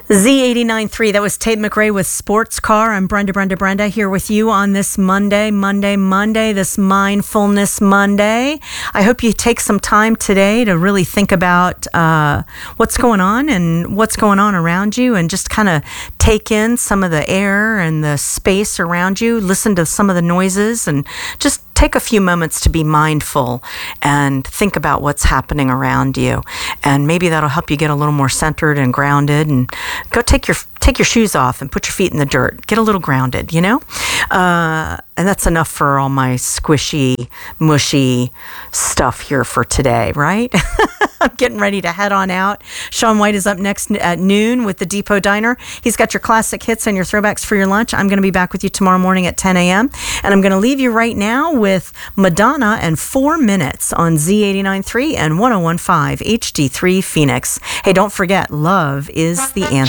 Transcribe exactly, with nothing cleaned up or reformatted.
Z eighty-nine point three, that was Tate McRae with Sports Car. I'm Brenda, Brenda, Brenda here with you on this Monday, Monday, Monday, this Mindfulness Monday. I hope you take some time today to really think about uh, what's going on and what's going on around you, and just kind of take in some of the air and the space around you, listen to some of the noises, and just take a few moments to be mindful and think about what's happening around you. And maybe that'll help you get a little more centered and grounded, and go take your take your shoes off and put your feet in the dirt. Get a little grounded, you know? Uh, and that's enough for all my squishy, mushy stuff here for today, right? I'm getting ready to head on out. Sean White is up next at noon with the Depot Diner. He's got your classic hits and your throwbacks for your lunch. I'm going to be back with you tomorrow morning at ten a.m. And I'm going to leave you right now with Madonna and Four Minutes on Z eighty-nine point three and one oh one point five H D three Phoenix. Hey, don't forget, love is the answer.